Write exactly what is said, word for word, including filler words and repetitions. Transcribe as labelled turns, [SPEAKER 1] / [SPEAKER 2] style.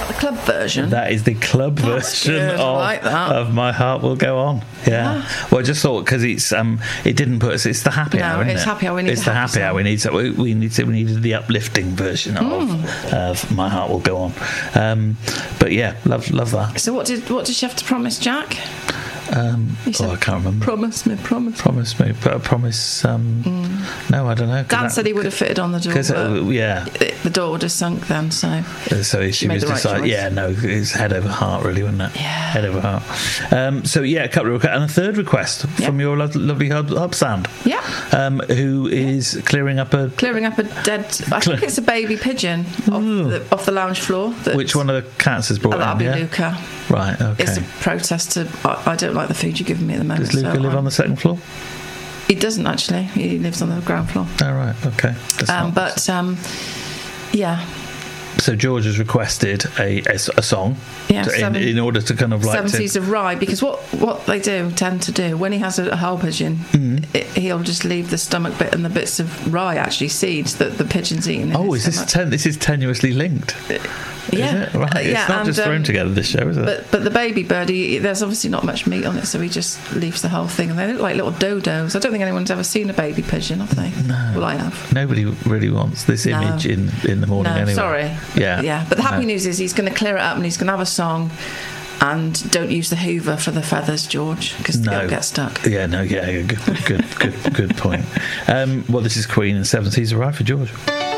[SPEAKER 1] that the club version?
[SPEAKER 2] That is the club
[SPEAKER 1] That's
[SPEAKER 2] version
[SPEAKER 1] good, I
[SPEAKER 2] of,
[SPEAKER 1] like that.
[SPEAKER 2] of My Heart Will Go On. Yeah.
[SPEAKER 1] Yeah.
[SPEAKER 2] Well, I just thought because it's um, it didn't put us. It's the happy
[SPEAKER 1] No,
[SPEAKER 2] hour. Isn't
[SPEAKER 1] it's
[SPEAKER 2] it?
[SPEAKER 1] happy hour. We need
[SPEAKER 2] it's
[SPEAKER 1] the
[SPEAKER 2] the
[SPEAKER 1] happy
[SPEAKER 2] happy hour.
[SPEAKER 1] song.
[SPEAKER 2] We need. So we, we need. To, we needed the uplifting version
[SPEAKER 1] Mm.
[SPEAKER 2] of, of My Heart Will Go On. Um, but yeah, love love that.
[SPEAKER 1] So what did what did she have to promise, Jack?
[SPEAKER 2] Um,
[SPEAKER 1] He
[SPEAKER 2] oh,
[SPEAKER 1] said,
[SPEAKER 2] I can't remember.
[SPEAKER 1] Promise me, promise.
[SPEAKER 2] promise me, but I promise. Um, No, I don't know.
[SPEAKER 1] Dan said he would have fitted on the door.
[SPEAKER 2] Because uh,
[SPEAKER 1] but
[SPEAKER 2] yeah,
[SPEAKER 1] it- the door would have sunk then. So
[SPEAKER 2] Uh, so she,
[SPEAKER 1] She made
[SPEAKER 2] was
[SPEAKER 1] the right
[SPEAKER 2] deciding.
[SPEAKER 1] choice.
[SPEAKER 2] Yeah, no, it's head over heart, really, wasn't it?
[SPEAKER 1] Yeah.
[SPEAKER 2] Head over heart. Um, so yeah, a couple of requests, and a third request
[SPEAKER 1] Yeah.
[SPEAKER 2] from your lo- lovely hub, hub stand.
[SPEAKER 1] yeah,
[SPEAKER 2] Um, who is clearing up a
[SPEAKER 1] clearing up a dead. I think it's a baby pigeon off the, off the lounge floor. that's-
[SPEAKER 2] which one of the cats has brought
[SPEAKER 1] Oh, that'll
[SPEAKER 2] in?
[SPEAKER 1] be
[SPEAKER 2] Yeah?
[SPEAKER 1] Luca.
[SPEAKER 2] Right. Okay.
[SPEAKER 1] It's a protest to. I, I don't like the food you're giving me at the moment.
[SPEAKER 2] Does Luca
[SPEAKER 1] so
[SPEAKER 2] live
[SPEAKER 1] I'm-
[SPEAKER 2] on the second floor?
[SPEAKER 1] He doesn't actually. He lives on the ground floor.
[SPEAKER 2] Oh, right. Okay. That's
[SPEAKER 1] Um,
[SPEAKER 2] not-
[SPEAKER 1] but um, yeah,
[SPEAKER 2] so George has requested a, a, s- a song
[SPEAKER 1] Yeah,
[SPEAKER 2] to, in,
[SPEAKER 1] seven-
[SPEAKER 2] in order to kind of like
[SPEAKER 1] seven
[SPEAKER 2] to,
[SPEAKER 1] seeds of rye. Because what what they do tend to do when he has a, a whole pigeon,
[SPEAKER 2] Mm-hmm.
[SPEAKER 1] it, he'll just leave the stomach bit and the bits of rye, actually seeds that the pigeon's eaten. in
[SPEAKER 2] Oh,
[SPEAKER 1] his
[SPEAKER 2] is this
[SPEAKER 1] stomach.
[SPEAKER 2] ten, this is tenuously linked?
[SPEAKER 1] Yeah,
[SPEAKER 2] Is it? Right.
[SPEAKER 1] Uh,
[SPEAKER 2] It's
[SPEAKER 1] yeah,
[SPEAKER 2] not
[SPEAKER 1] and,
[SPEAKER 2] just thrown
[SPEAKER 1] um,
[SPEAKER 2] together. This show, is it?
[SPEAKER 1] But but the baby bird, he, there's obviously not much meat on it, so he just leaves the whole thing. And they look like little dodos. I don't think anyone's ever seen a baby pigeon, have they?
[SPEAKER 2] No.
[SPEAKER 1] Well, I have.
[SPEAKER 2] Nobody really wants this
[SPEAKER 1] No.
[SPEAKER 2] image in, in the morning
[SPEAKER 1] No,
[SPEAKER 2] anyway.
[SPEAKER 1] sorry.
[SPEAKER 2] Yeah.
[SPEAKER 1] Yeah. But the happy
[SPEAKER 2] No.
[SPEAKER 1] news is he's going to clear it up and he's going to have a song. And don't use the Hoover for the feathers, George, because
[SPEAKER 2] No.
[SPEAKER 1] they'll get stuck.
[SPEAKER 2] Yeah, no, yeah, yeah, good, good, good, good point. Um, well, this is Queen and Seven Seas of Rye for George.